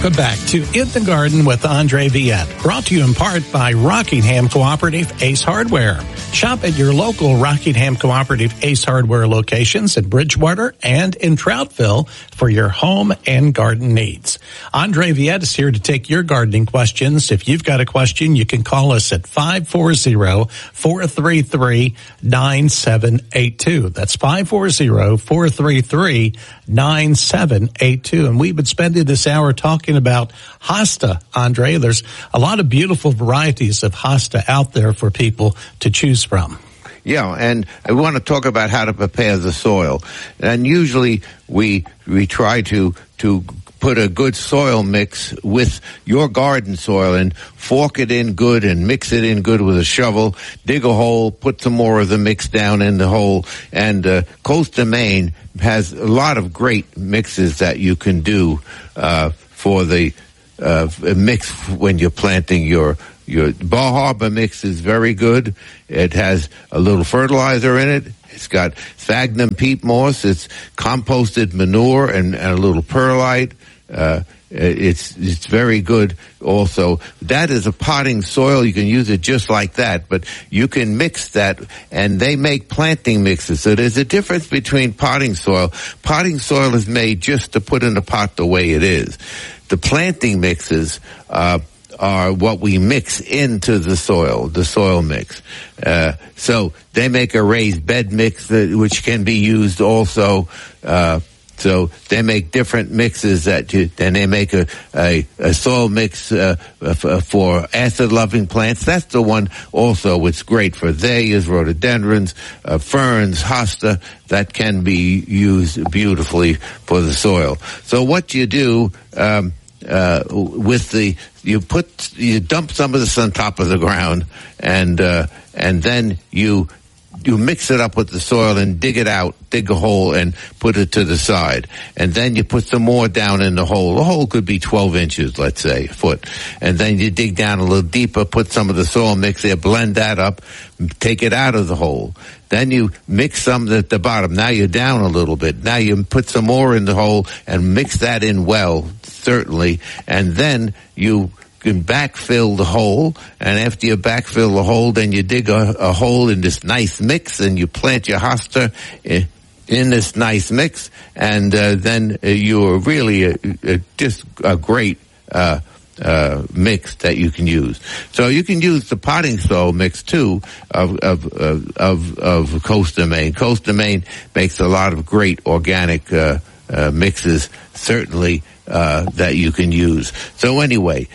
Welcome back to In the Garden with Andre Viette, brought to you in part by Rockingham Cooperative Ace Hardware. Shop at your local Rockingham Cooperative Ace Hardware locations in Bridgewater and in Troutville for your home and garden needs. Andre Viette is here to take your gardening questions. If you've got a question, you can call us at 540-433-9782. That's 540-433-9782. And we've been spending this hour talking about hosta, Andre. There's a lot of beautiful varieties of hosta out there for people to choose from. Yeah, and I want to talk about how to prepare the soil. And usually we try to put a good soil mix with your garden soil and fork it in good and mix it in good with a shovel, dig a hole, put some more of the mix down in the hole. And Coast of Maine has a lot of great mixes that you can do for the mix when you're planting your Bar Harbor mix is very good. It has a little fertilizer in it. It's got sphagnum peat moss. It's composted manure and a little perlite. It's very good also. That is a potting soil. You can use it just like that, but you can mix that, and they make planting mixes. So there's a difference between potting soil. Potting soil is made just to put in the pot the way it is. The planting mixes are what we mix into the soil mix. So they make a raised bed mix which can be used also. So they make different mixes then they make a soil mix for acid-loving plants. That's the one also. It's great for azaleas, rhododendrons, ferns, hosta. That can be used beautifully for the soil. So what you do you dump some of this on top of the ground, and then you mix it up with the soil and dig a hole and put it to the side. And then you put some more down in the hole. The hole could be 12 inches, let's say, a foot. And then you dig down a little deeper, put some of the soil mix there, blend that up, take it out of the hole. Then you mix some at the bottom. Now you're down a little bit. Now you put some more in the hole and mix that in well, certainly. And then you can backfill the hole, and after you backfill the hole, then you dig a hole in this nice mix, and you plant your hosta in this nice mix, and then you are really just a great mix that you can use. So you can use the potting soil mix too of Coast of Maine. Coast of Maine makes a lot of great organic mixes, certainly. That you can use. So anyway,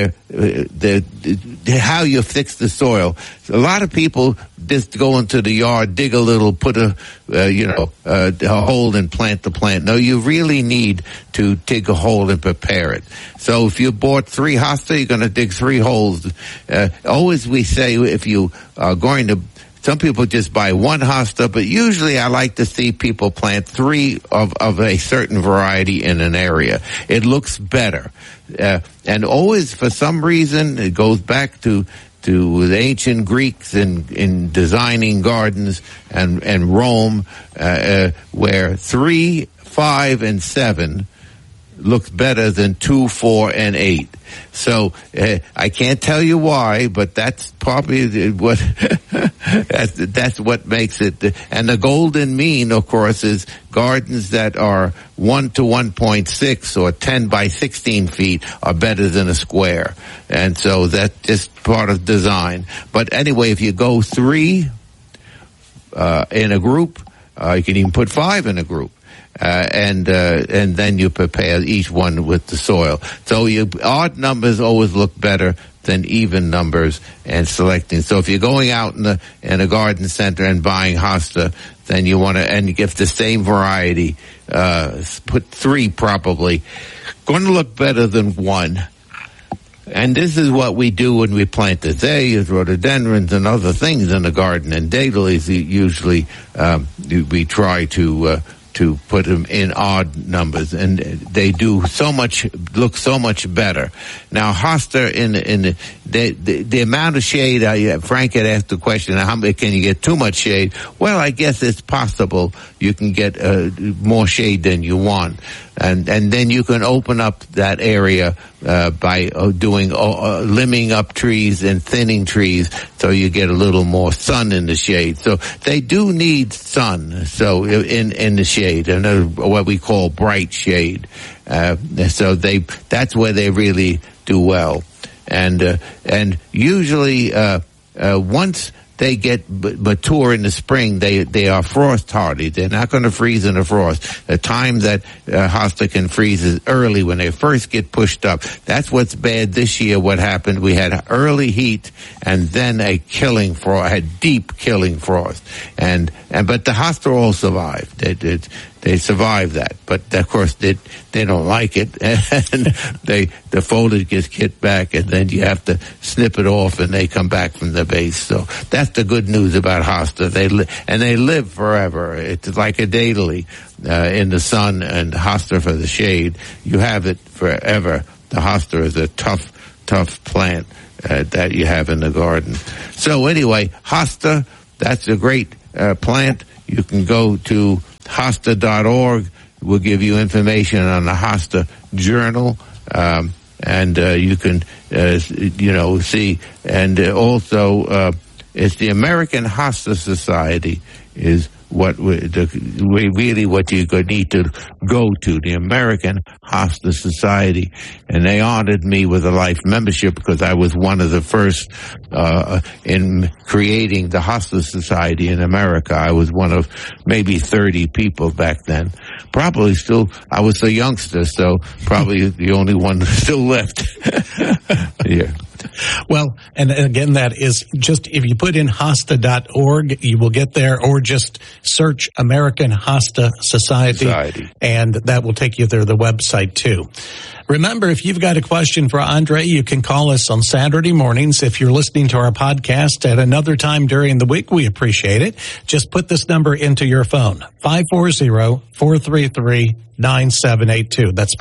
how you fix the soil. A lot of people just go into the yard, dig a little, put a hole and plant the plant. No, you really need to dig a hole and prepare it. So if you bought 3 hosta, you're going to dig 3 holes. Always we say if you are going to, some people just buy 1 hosta, but usually I like to see people plant 3 of a certain variety in an area. It looks better. And always, for some reason, it goes back to the ancient Greeks in designing gardens and Rome, where 3, 5, and 7 looks better than 2, 4, and 8. So I can't tell you why, but that's probably what that's what makes it. And the golden mean, of course, is gardens that are 1 to 1.6 or 10 by 16 feet are better than a square. And so that's just part of design. But anyway, if you go 3 in a group, you can even put 5 in a group. And then you prepare each one with the soil. So your odd numbers always look better than even numbers and selecting. So if you're going out in a garden center and buying hosta, then you want to, and you get the same variety, put 3 probably. Going to look better than 1. And this is what we do when we plant azaleas, rhododendrons, and other things in the garden. And dahlias, usually, we try to put them in odd numbers, and they look so much better. Now, hosta in the amount of shade. Frank had asked the question: how can you get too much shade? Well, I guess it's possible you can get more shade than you want. and then you can open up that area by doing limbing up trees and thinning trees, so you get a little more sun in the shade. So they do need sun, so in the shade, and what we call bright shade. So that's where they really do well, and usually once they get mature in the spring, they are frost hardy. They're not going to freeze in the frost. The time that hosta can freeze is early when they first get pushed up. That's what's bad this year. What happened? We had early heat and then a killing frost, had deep killing frost, but the hosta all survived. They survive that, but of course they don't like it, and the foliage gets kicked back, and then you have to snip it off, and they come back from the base. So that's the good news about hosta. They live forever. It's like a daily in the sun, and hosta for the shade. You have it forever. The hosta is a tough plant that you have in the garden. So anyway, hosta, that's a great plant. You can go to hosta.org. We'll give you information on the Hosta Journal, and you can, see. And also, it's the American Hosta Society is what what you need to go to, the American Hosta Society. And they honored me with a life membership because I was one of the first in creating the Hosta Society in America. I was one of maybe 30 people back then. Probably still, I was a youngster, so probably the only one still left. Yeah. Well, and again, that is just, if you put in hosta.org, you will get there, or just search American Hosta Society, and that will take you there, the website too. Remember, if you've got a question for Andre, you can call us on Saturday mornings. If you're listening to our podcast at another time during the week, we appreciate it. Just put this number into your phone, 540-433-9782. That's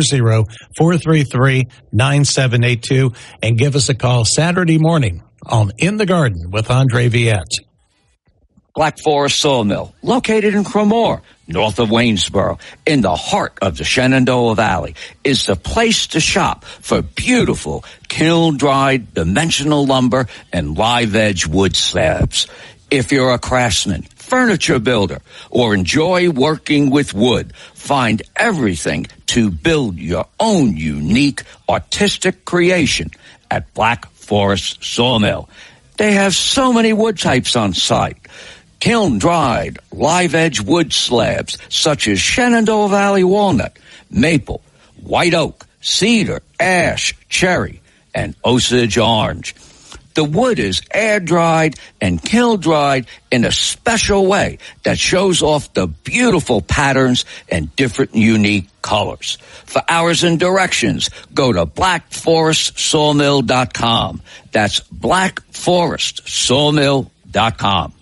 540-433-9782, and give us a call Saturday morning on In the Garden with Andre Viette. Black Forest Sawmill, located in Cremore, north of Waynesboro, in the heart of the Shenandoah Valley, is the place to shop for beautiful kiln-dried dimensional lumber and live-edge wood slabs. If you're a craftsman, furniture builder, or enjoy working with wood, find everything to build your own unique artistic creation at Black Forest Sawmill. They have so many wood types on site. Kiln-dried, live-edge wood slabs such as Shenandoah Valley walnut, maple, white oak, cedar, ash, cherry, and Osage orange. The wood is air-dried and kiln-dried in a special way that shows off the beautiful patterns and different unique colors. For hours and directions, go to blackforestsawmill.com. That's blackforestsawmill.com.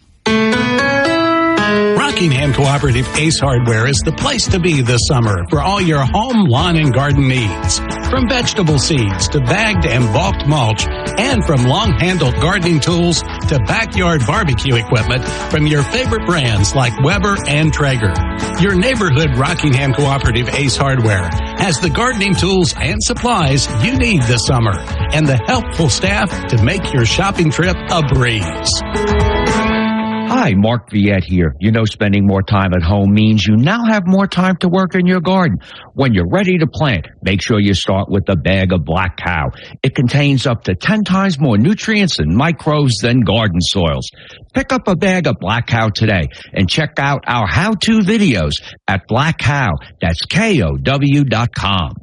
Rockingham Cooperative Ace Hardware is the place to be this summer for all your home, lawn, and garden needs. From vegetable seeds to bagged and bulked mulch, and from long-handled gardening tools to backyard barbecue equipment from your favorite brands like Weber and Traeger. Your neighborhood Rockingham Cooperative Ace Hardware has the gardening tools and supplies you need this summer, and the helpful staff to make your shopping trip a breeze. Hi, Mark Viette here. You know, spending more time at home means you now have more time to work in your garden. When you're ready to plant, make sure you start with a bag of Black Cow. It contains up to 10 times more nutrients and microbes than garden soils. Pick up a bag of Black Cow today and check out our how-to videos at Black Cow. That's KOW.com.